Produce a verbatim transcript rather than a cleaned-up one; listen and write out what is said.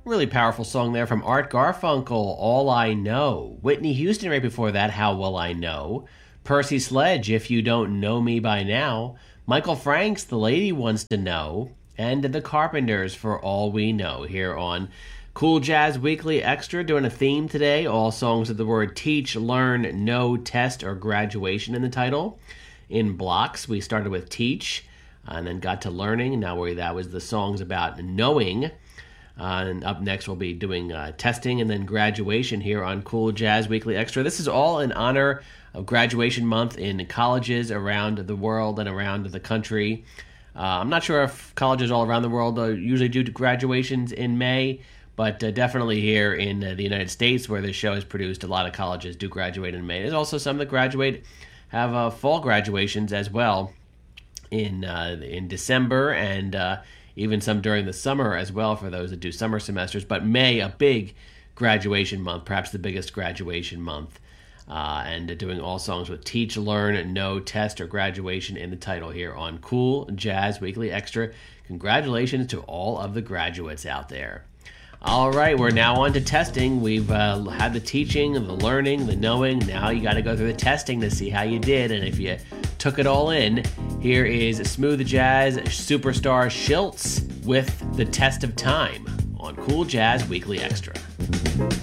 Really powerful song there from Art Garfunkel, All I Know. Whitney Houston right before that, How Will I Know. Percy Sledge, If You Don't Know Me By Now. Michael Franks, The Lady Wants to Know. And The Carpenters, For All We Know, here on Cool Jazz Weekly Extra, doing a theme today. All songs with the word teach, learn, know, test, or graduation in the title. In blocks, we started with teach, and then got to learning. Now we, that was the songs about knowing. Uh, and up next we'll be doing uh, testing and then graduation here on Cool Jazz Weekly Extra. This is all in honor of graduation month in colleges around the world and around the country. Uh, I'm not sure if colleges all around the world uh, usually do graduations in May, but uh, definitely here in uh, the United States, where this show is produced, a lot of colleges do graduate in May. There's also some that graduate, have uh, fall graduations as well in uh, in December, and uh, even some during the summer as well for those that do summer semesters. But May, a big graduation month, perhaps the biggest graduation month. Uh, and uh, doing all songs with teach, learn, know, test, or graduation in the title here on Cool Jazz Weekly Extra. Congratulations to all of the graduates out there. All right, we're now on to testing. We've uh, had the teaching, the learning, the knowing. Now you got to go through the testing to see how you did. And if you took it all in, here is smooth jazz superstar Shilts with The Test of Time on Cool Jazz Weekly Extra.